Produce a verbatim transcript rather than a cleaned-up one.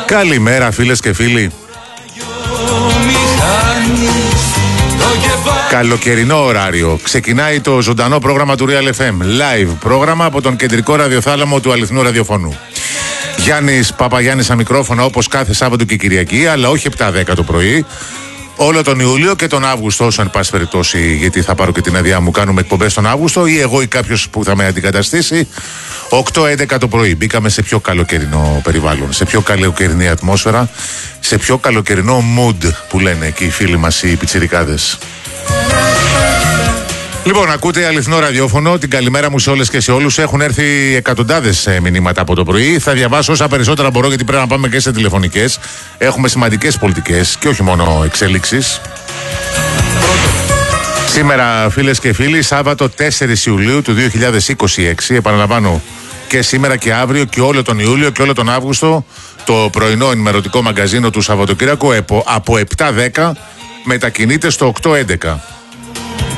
Καλημέρα φίλες και φίλοι. Καλοκαιρινό ωράριο. Ξεκινάει το ζωντανό πρόγραμμα του Real εφ εμ. Live πρόγραμμα από τον κεντρικό ραδιοθάλαμο του αληθινού ραδιοφωνού. Γιάννης Παπαγιάννης στα μικρόφωνα όπως κάθε Σάββατο και Κυριακή, αλλά όχι επτά δέκα το πρωί. Όλο τον Ιούλιο και τον Αύγουστο, όσο εν πάση περιπτώσει, γιατί θα πάρω και την άδειά μου, κάνουμε εκπομπές τον Αύγουστο ή εγώ ή κάποιος που θα με αντικαταστήσει. οκτώ έντεκα το πρωί. Μπήκαμε σε πιο καλοκαιρινό περιβάλλον, σε πιο καλοκαιρινή ατμόσφαιρα, σε πιο καλοκαιρινό mood που λένε και οι φίλοι μας οι πιτσιρικάδες. Λοιπόν, ακούτε αληθινό ραδιόφωνο. Την καλημέρα μου σε όλες και σε όλους. Έχουν έρθει εκατοντάδες μηνύματα από το πρωί. Θα διαβάσω όσα περισσότερα μπορώ, γιατί πρέπει να πάμε και σε τηλεφωνικές. Έχουμε σημαντικές πολιτικές και όχι μόνο εξέλιξεις. Σήμερα, φίλες και φίλοι, Σάββατο τέσσερις Ιουλίου του δύο χιλιάδες είκοσι έξι. Επαναλαμβάνω, και σήμερα και αύριο και όλο τον Ιούλιο και όλο τον Αύγουστο, το πρωινό ενημερωτικό μαγκαζίνο του Σαββατοκύριακου από επτά δέκα μετακινείται στο οκτώ έντεκα.